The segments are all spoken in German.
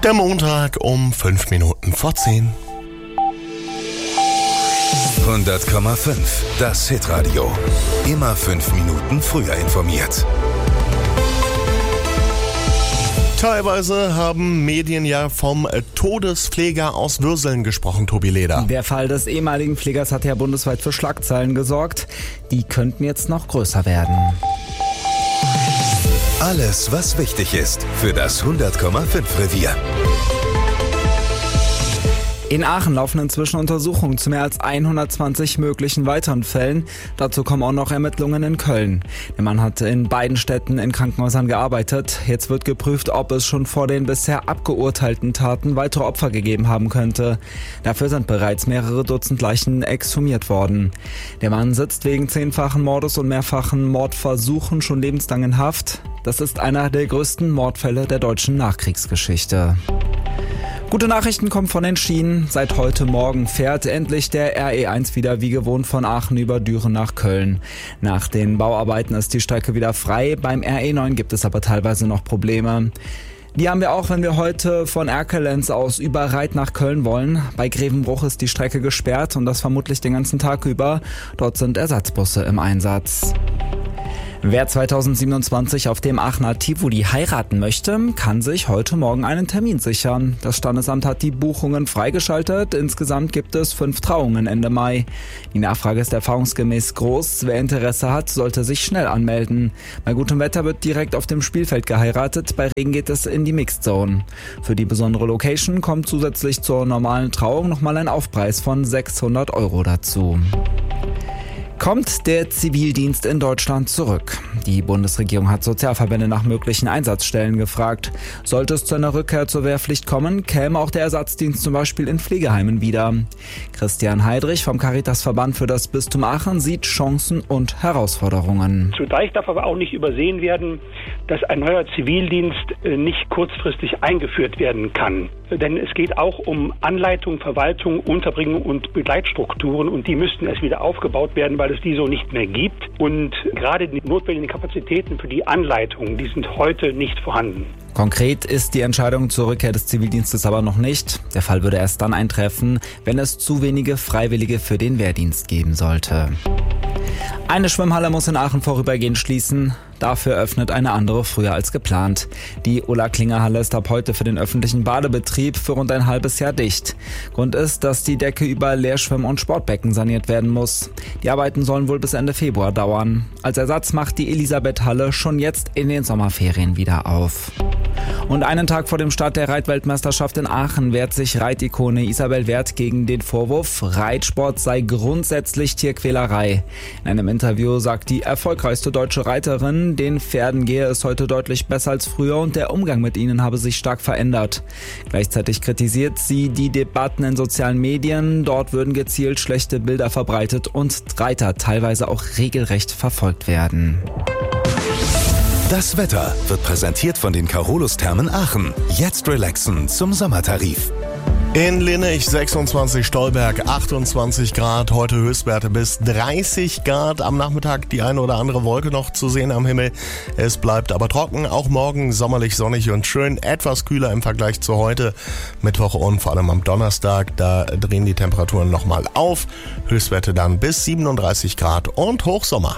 Der Montag um 5 Minuten vor 10. 100,5. Das Hitradio. Immer 5 Minuten früher informiert. Teilweise haben Medien ja vom Todespfleger aus Würseln gesprochen, Tobi Leder. Der Fall des ehemaligen Pflegers hat ja bundesweit für Schlagzeilen gesorgt. Die könnten jetzt noch größer werden. Alles, was wichtig ist für das 100,5 Revier. In Aachen laufen inzwischen Untersuchungen zu mehr als 120 möglichen weiteren Fällen. Dazu kommen auch noch Ermittlungen in Köln. Der Mann hat in beiden Städten in Krankenhäusern gearbeitet. Jetzt wird geprüft, ob es schon vor den bisher abgeurteilten Taten weitere Opfer gegeben haben könnte. Dafür sind bereits mehrere Dutzend Leichen exhumiert worden. Der Mann sitzt wegen 10-fachen Mordes und mehrfachen Mordversuchen schon lebenslang in Haft. Das ist einer der größten Mordfälle der deutschen Nachkriegsgeschichte. Gute Nachrichten kommen von den Schienen. Seit heute Morgen fährt endlich der RE1 wieder wie gewohnt von Aachen über Düren nach Köln. Nach den Bauarbeiten ist die Strecke wieder frei. Beim RE9 gibt es aber teilweise noch Probleme. Die haben wir auch, wenn wir heute von Erkelenz aus über Reit nach Köln wollen. Bei Grevenbruch ist die Strecke gesperrt und das vermutlich den ganzen Tag über. Dort sind Ersatzbusse im Einsatz. Wer 2027 auf dem Aachener Tivoli heiraten möchte, kann sich heute Morgen einen Termin sichern. Das Standesamt hat die Buchungen freigeschaltet. Insgesamt gibt es 5 Trauungen Ende Mai. Die Nachfrage ist erfahrungsgemäß groß. Wer Interesse hat, sollte sich schnell anmelden. Bei gutem Wetter wird direkt auf dem Spielfeld geheiratet. Bei Regen geht es in die Mixed Zone. Für die besondere Location kommt zusätzlich zur normalen Trauung nochmal ein Aufpreis von 600 € dazu. Kommt der Zivildienst in Deutschland zurück? Die Bundesregierung hat Sozialverbände nach möglichen Einsatzstellen gefragt. Sollte es zu einer Rückkehr zur Wehrpflicht kommen, käme auch der Ersatzdienst zum Beispiel in Pflegeheimen wieder. Christian Heidrich vom Caritasverband für das Bistum Aachen sieht Chancen und Herausforderungen. Zugleich darf aber auch nicht übersehen werden, dass ein neuer Zivildienst nicht kurzfristig eingeführt werden kann. Denn es geht auch um Anleitung, Verwaltung, Unterbringung und Begleitstrukturen und die müssten erst wieder aufgebaut werden, weil es die so nicht mehr gibt. Und gerade die notwendigen Kapazitäten für die Anleitung, die sind heute nicht vorhanden. Konkret ist die Entscheidung zur Rückkehr des Zivildienstes aber noch nicht. Der Fall würde erst dann eintreffen, wenn es zu wenige Freiwillige für den Wehrdienst geben sollte. Eine Schwimmhalle muss in Aachen vorübergehend schließen. Dafür öffnet eine andere früher als geplant. Die Ulla-Klinger-Halle ist ab heute für den öffentlichen Badebetrieb für rund ein halbes Jahr dicht. Grund ist, dass die Decke über Leerschwimm- und Sportbecken saniert werden muss. Die Arbeiten sollen wohl bis Ende Februar dauern. Als Ersatz macht die Elisabeth-Halle schon jetzt in den Sommerferien wieder auf. Und einen Tag vor dem Start der Reitweltmeisterschaft in Aachen wehrt sich Reitikone Isabel Werth gegen den Vorwurf, Reitsport sei grundsätzlich Tierquälerei. In einem Interview sagt die erfolgreichste deutsche Reiterin, den Pferden gehe es heute deutlich besser als früher und der Umgang mit ihnen habe sich stark verändert. Gleichzeitig kritisiert sie die Debatten in sozialen Medien. Dort würden gezielt schlechte Bilder verbreitet und Reiter teilweise auch regelrecht verfolgt werden. Das Wetter wird präsentiert von den Carolus-Thermen Aachen. Jetzt relaxen zum Sommertarif. In Linnich 26, Stolberg 28 Grad, heute Höchstwerte bis 30 Grad. Am Nachmittag die eine oder andere Wolke noch zu sehen am Himmel. Es bleibt aber trocken, auch morgen sommerlich, sonnig und schön. Etwas kühler im Vergleich zu heute, Mittwoch und vor allem am Donnerstag. Da drehen die Temperaturen nochmal auf. Höchstwerte dann bis 37 Grad und Hochsommer.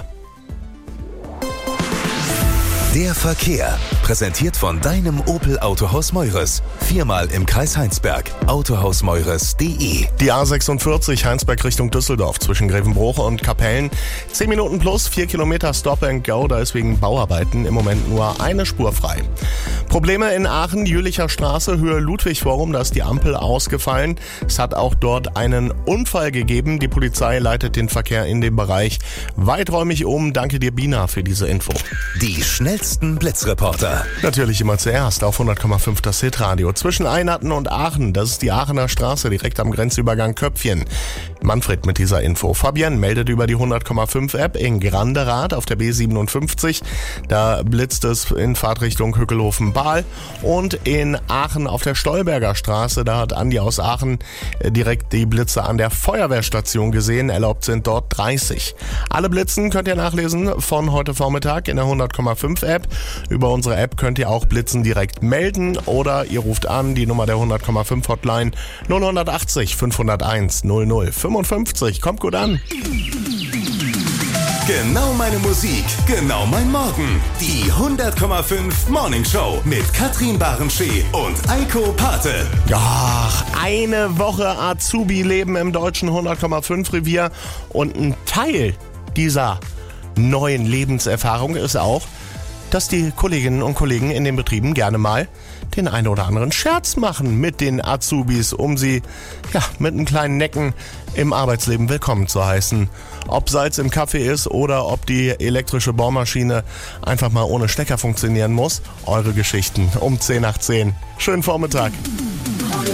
Der Verkehr, präsentiert von deinem Opel Autohaus Meures. 4-mal im Kreis Heinsberg. Autohausmeures.de. Die A46 Heinsberg Richtung Düsseldorf zwischen Grevenbruch und Kapellen. 10 Minuten plus, 4 Kilometer Stop and Go. Da ist wegen Bauarbeiten im Moment nur eine Spur frei. Probleme in Aachen, Jülicher Straße, Höhe Ludwig-Forum. Da ist die Ampel ausgefallen. Es hat auch dort einen Unfall gegeben. Die Polizei leitet den Verkehr in dem Bereich weiträumig um. Danke dir, Bina, für diese Info. Die schnellsten Blitzreporter. Natürlich immer zuerst auf 100,5 das Hitradio. Zwischen Einatten und Aachen, das ist die Aachener Straße direkt am Grenzübergang Köpfchen. Manfred mit dieser Info. Fabienne meldet über die 100,5 App in Granderath auf der B57. Da blitzt es in Fahrtrichtung Hückelhofen-Bahl. Und in Aachen auf der Stolberger Straße, da hat Andi aus Aachen direkt die Blitze an der Feuerwehrstation gesehen. Erlaubt sind dort 30. Alle Blitzen könnt ihr nachlesen von heute Vormittag in der 100,5 App. Über unsere App könnt ihr auch Blitzen direkt melden oder ihr ruft an die Nummer der 100,5 Hotline 080 501 00 55. Kommt gut an. Genau meine Musik, genau mein Morgen. Die 100,5 Morning Show mit Katrin Barenschee und Eiko Pate. Ach, eine Woche Azubi-Leben im deutschen 100,5 Revier und ein Teil dieser neuen Lebenserfahrung ist auch, dass die Kolleginnen und Kollegen in den Betrieben gerne mal den einen oder anderen Scherz machen mit den Azubis, um sie mit einem kleinen Necken im Arbeitsleben willkommen zu heißen. Ob Salz im Kaffee ist oder ob die elektrische Bohrmaschine einfach mal ohne Stecker funktionieren muss. Eure Geschichten um 10 nach 10. Schönen Vormittag.